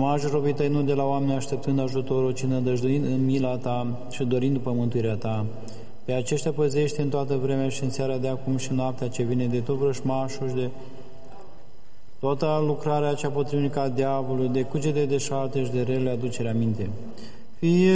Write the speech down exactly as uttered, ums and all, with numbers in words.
Rămași robii tăi nu de la oameni așteptând ajutorul, ci nădăjduind în mila ta și dorind după mântuirea ta. Pe aceștia păzește în toată vremea și în seara de acum și noaptea ce vine de tot vrășmașul și de toată lucrarea cea potrivnică a diavolului, de cugete deșarte și de rele aducere aminte. Fie